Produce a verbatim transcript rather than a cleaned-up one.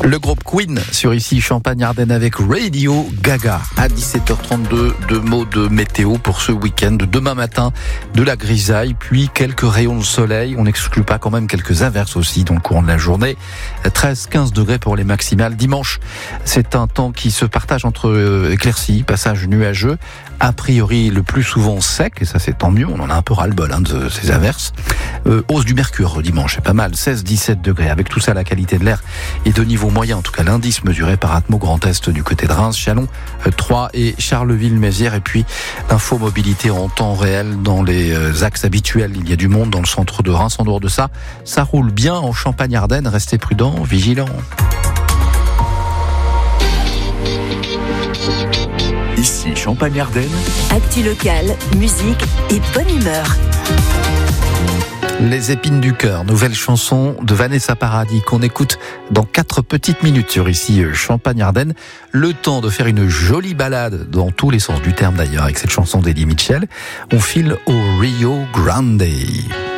Le groupe Queen sur ici Champagne-Ardenne avec Radio Gaga à dix-sept heures trente-deux. Deux mots de météo pour ce week-end. Demain matin, de la grisaille, puis quelques rayons de soleil. On n'exclut pas quand même quelques averses aussi dans le courant de la journée. treize à quinze degrés pour les maximales. Dimanche, c'est un temps qui se partage entre éclaircies, passages nuageux. A priori, le plus souvent sec, et ça c'est tant mieux. On en a un peu ras-le-bol hein, de ces averses. Euh, hausse du mercure dimanche, c'est pas mal. seize à dix-sept degrés. Avec tout ça, la qualité de l'air est de niveau moyen. En tout cas, l'indice mesuré par Atmo Grand Est du côté de Reims, Chalon, Troyes et Charleville-Mézières. Et puis, info mobilité en temps réel dans les axes habituels. Il y a du monde dans le centre de Reims. En dehors de ça, ça roule bien en Champagne-Ardenne. Restez prudents, vigilants. Ici Champagne-Ardenne. Actu locale, musique et bonne humeur. Les épines du cœur, nouvelle chanson de Vanessa Paradis qu'on écoute dans quatre petites minutes sur ici Champagne-Ardenne. Le temps de faire une jolie balade dans tous les sens du terme d'ailleurs avec cette chanson d'Eddie Mitchell. On file au Rio Grande.